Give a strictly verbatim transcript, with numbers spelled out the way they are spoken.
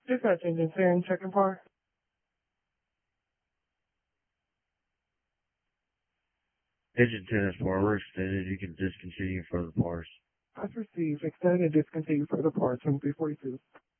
Dispatch engine ten, checking par. Engine ten is forward extended. You can discontinue further parts. As received, extend and discontinue further parts twenty-three forty-two.